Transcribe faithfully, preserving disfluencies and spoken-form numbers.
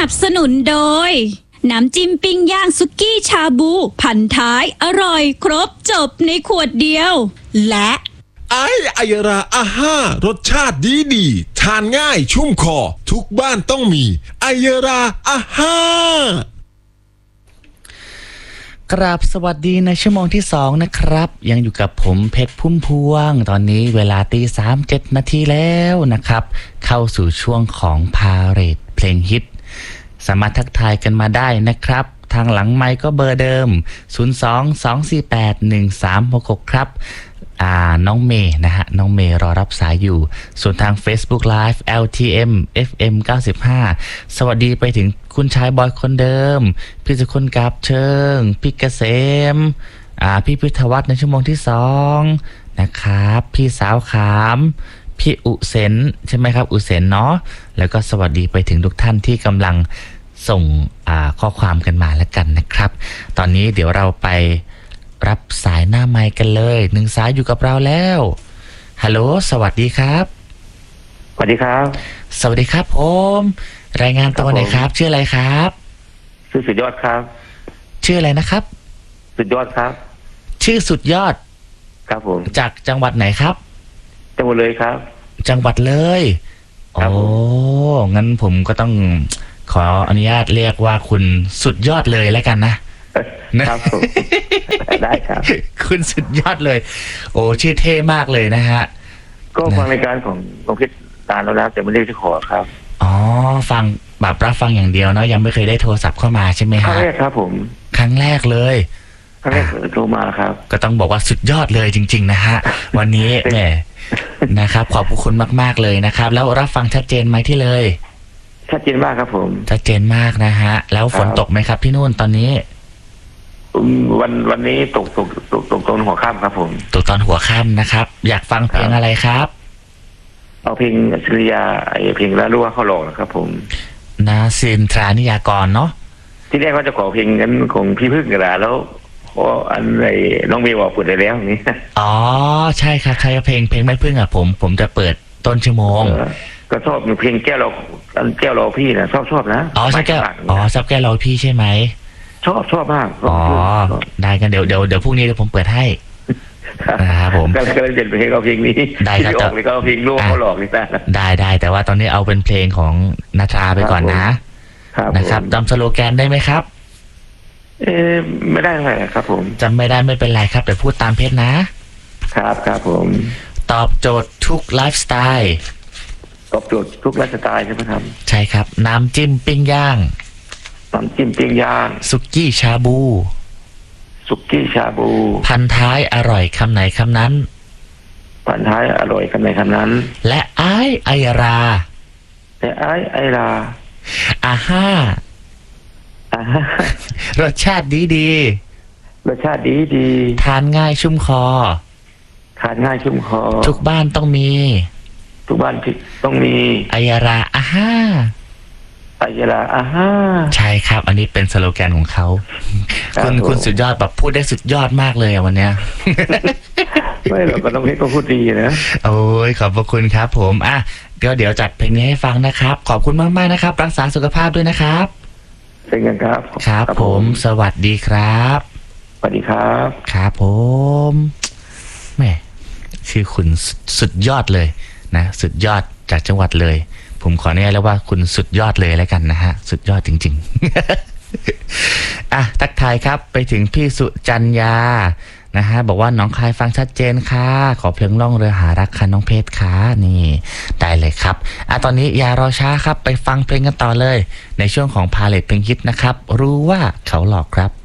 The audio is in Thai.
นับสนุนโดยน้ำจิ้มปิ้งย่างสุกี้ชาบูพันท้ายอร่อยครบจบในขวดเดียวและไอไอยราอาห้ารสชาติดีดีทานง่ายชุ่มคอทุกบ้านต้องมีไอยราอาห้ากราบสวัสดีในชั่วโมงที่สองนะครับยังอยู่กับผมเพชรพุ่มพวงตอนนี้เวลาตีสามเจ็ดนาทีแล้วนะครับเข้าสู่ช่วงของพาเหรดเพลงฮิตสามารถทักทายกันมาได้นะครับทางหลังไมค์ก็เบอร์เดิมศูนย์ สอง สอง สี่ แปด หนึ่ง สาม หก หกครับอ่าน้องเมย์นะฮะน้องเมย์รอรับสายอยู่ส่วนทาง Facebook Live แอล ที เอ็ม เอฟ เอ็ม เก้าสิบห้าสวัสดีไปถึงคุณชายบอยคนเดิมพี่สุคนกาบเชิงพี่เกษมอ่าพี่พิทวัฒน์ในชั่วโมงที่สองนะครับพี่สาวขามพี่อุเซนใช่ไหมครับอุเซนเนาะแล้วก็สวัสดีไปถึงทุกท่านที่กำลังส่งอ่าข้อความกันมาแล้วกันนะครับตอนนี้เดี๋ยวเราไปรับสายหน้าไมค์กันเลยหนึ่งสายอยู่กับเราแล้วฮัลโหลสวัสดีครับสวัสดีครับสวัสดีครับผมรายงานตัวหน่อยครับชื่ออะไรครับชื่อสุดยอดครับชื่ออะไรนะครับสุดยอดครับชื่อสุดยอดครับผมจากจังหวัดไหนครับจังหวัดเลยครับจังหวัดเลยโอ้งั้นผมก็ต้องขออนุญาตเรียกว่าคุณสุดยอดเลยแล้วกันนะครับผมได้ครับคุณสุดยอดเลยโอ้ชื่อเท่มากเลยนะฮะก็ฟังรายการของน้องเพชรตาแล้วนะแต่ไม่ได้จะขอครับอ๋อฟังแบบรับฟังอย่างเดียวเนาะยังไม่เคยได้โทรศัพท์เข้ามาใช่ไหมฮะครั้งแรกครับผมครั้งแรกเลยครั้งแรกโทรมาครับก็ต้องบอกว่าสุดยอดเลยจริงๆนะฮะวันนี้แหมนะครับขอบคุณมากๆเลยนะครับแล้วรับฟังชัดเจนไหมที่เลยชัดเจนมากครับผมชัดเจนมากนะฮะแล้วฝนตกไหมครับที่นู่นตอนนี้วันวันนี้ตกตกตกตกตอนหัวค่ำครับผมตกตอนหัวค่ำนะครับอยากฟังเพลงอะไรครับเอาเพลงชริยาไอเพลงแล้วรู้ว่าเขาหลอกนะครับผมนาซินทรานิยากรเนาะที่แรกว่าจะขอเพลงนั้นของพี่พึ่งกระดาแล้วเพราะอันไรน้องเมย์บอกเปิดได้แล้วนี้อ๋อใช่ครับใช่เพลงเพลงไม่พึ่งอ่ะผมผมจะเปิดต้นชั่วโมงก็ชอบเพลงแก้วเราแก้วเราพี่นะชอบชอบนะอ๋อชอบแก้วอ๋อชอบแก้วเราพี่ใช่ไหมชอบชอบมากอ๋อได้กันเดี๋ยวเดี๋ยวเดี๋ยวพรุ่งนี้เดี๋ยวผมเปิดให้นะครับผมก็เลยเปลี่ยนเพลงเอาเพลงนี้ได้ครับออกเลยก็เอาเพลงลูกเขาหลอกนี่ได้ได้ได้แต่ว่าตอนนี้เอาเป็นเพลงของนาทาไปก่อนนะนะครับจำสโลแกนได้ไหมครับเออไม่ได้เลยครับผมจำไม่ได้ไม่เป็นไรครับแต่พูดตามเพจนะครับครับผมตอบโจทย์ทุกไลฟ์สไตล์ตอบโจทย์ทุกไลฟ์สไตล์ใช่ไหมครับใช่ครับน้ำจิ้มปิ้งย่างน้ำจิ้มปิ้งย่างสุกี้ชาบูสุกี้ชาบูพันท้ายอร่อยคำไหนคำนั้นพันท้ายอร่อยคำไหนคำนั้นและไอไอราและไอไอราอาห้าอ่ารสชาติดีดีรสชาติดีดีทานง่ายชุ่มคอทานง่ายชุ่มคอทุกบ้านต้องมีทุกบ้านต้องมีไอยราอาห้าไอยราอาห้าใช่ครับอันนี้เป็นสโลแกนของเขาคุณคุณสุดยอดแบบพูดได้สุดยอดมากเลยวันเนี้ยไม่หรอกก็ต้องให้เขาพูดดีนะโอ้ยขอบพระคุณครับผมอ่ะเดี๋ยวเดี๋ยวจัดเพลงนี้ให้ฟังนะครับขอบคุณมากมากนะครับรักษาสุขภาพด้วยนะครับเป็นกันครับครับผมสวัสดีครับสวัสดีครับครับผมแม่ชื่อคุณสุดยอดเลยนะสุดยอดจากจังหวัดเลยผมขออนุญาตแล้วว่าคุณสุดยอดเลยแล้วกันนะฮะสุดยอดจริงๆอ่ะทักทายครับไปถึงพี่สุจัญญานะฮะบอกว่าน้องคายฟังชัดเจนค่ะขอเพลงล่องเรือหารักค่ะน้องเพชรค่ะนี่ได้เลยครับอ่ะตอนนี้อย่ารอช้าครับไปฟังเพลงกันต่อเลยในช่วงของพาเลทเพลงฮิตนะครับรู้ว่าเขาหลอกครับ